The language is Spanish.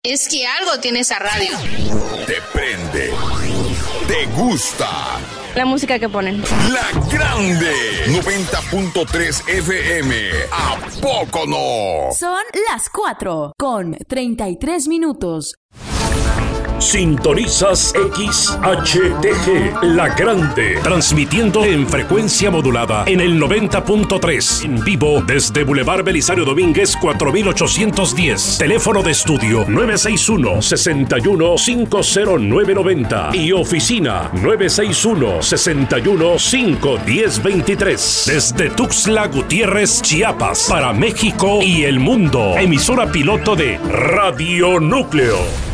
Es que algo tiene esa radio. Te prende. Te gusta. La música que ponen. La Grande. 90.3 FM. ¿A poco no? Son las 4:33. Sintonizas XHTG, La Grande, transmitiendo en frecuencia modulada en el 90.3, en vivo desde Boulevard Belisario Domínguez 4810, teléfono de estudio 961-61-50990 y oficina 961-61-51023, desde Tuxtla Gutiérrez, Chiapas, para México y el mundo, emisora piloto de Radio Núcleo.